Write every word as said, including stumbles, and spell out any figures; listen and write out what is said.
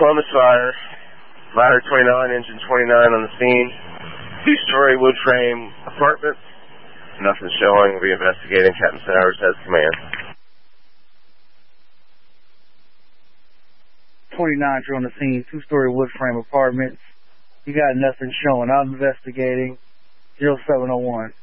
Columbus Fire, ladder twenty-nine, engine twenty-nine on the scene. Two-story wood frame apartment. Nothing showing. We'll be investigating. Captain Sowers has command. twenty-nine, you're on the scene. Two-story wood frame apartments. You got nothing showing. I'm investigating. zero seven oh one.